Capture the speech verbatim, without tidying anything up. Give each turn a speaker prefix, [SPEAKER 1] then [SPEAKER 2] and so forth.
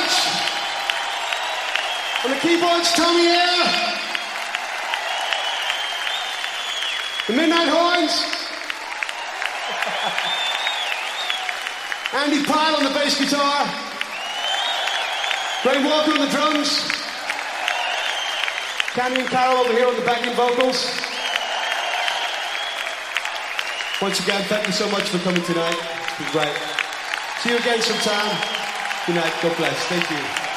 [SPEAKER 1] much. On the keyboards, Tommy Air. The Midnight Horns. Andy Pyle on the bass guitar. Ray Walker on the drums. Candy and Carol over here on the backing vocals. Once again, thank you so much for coming tonight. It was great. See you again sometime. Good night. God bless. Thank you.